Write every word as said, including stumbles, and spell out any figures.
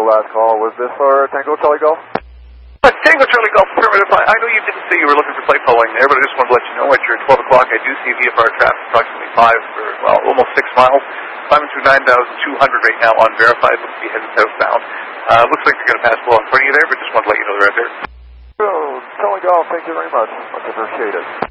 last call. Was this for Tango Charlie Golf? Uh, Tango Charlie Golf Affirmative. I, I know you didn't say you were looking for flight following there, but I just wanted to let you know at your twelve o'clock I do see V F R traffic approximately five, or, well, almost six miles. Climbing through nine thousand two hundred right now on verified. Looks to be heading southbound. Uh, looks like you're going to pass below in front of you there, but just wanted to let you know they're out there. Oh, Charlie Golf, thank you very much. Much appreciated.